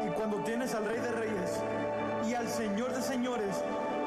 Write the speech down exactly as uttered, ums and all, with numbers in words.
Y cuando tienes al Rey de Reyes y al Señor de Señores,